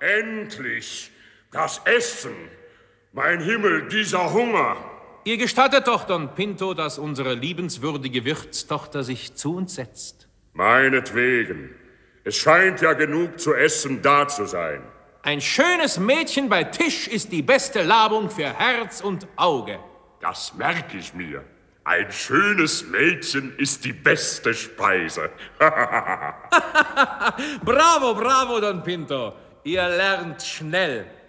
Endlich! Das Essen! Mein Himmel, dieser Hunger! Ihr gestattet doch, Don Pinto, dass unsere liebenswürdige Wirtstochter sich zu uns setzt. Meinetwegen. Es scheint ja genug zu essen da zu sein. Ein schönes Mädchen bei Tisch ist die beste Labung für Herz und Auge. Das merke ich mir. Ein schönes Mädchen ist die beste Speise. Bravo, bravo, Don Pinto. Ihr lernt schnell.